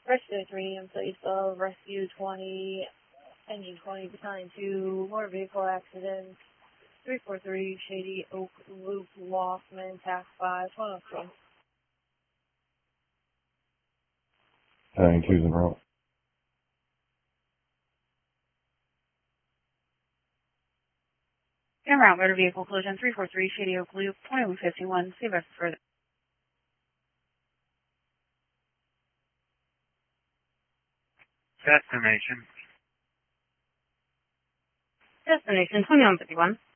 Rescue 3 in place of Rescue 20, Engine 20, Battalion 2, motor vehicle accident, 343, Shady Oak Loop, Loftman, TAC 5, 103. Battalion 2's en route. En route, motor vehicle collision, 343, Shady Oak Loop, 2151, see if further. Destination. Destination, 2151.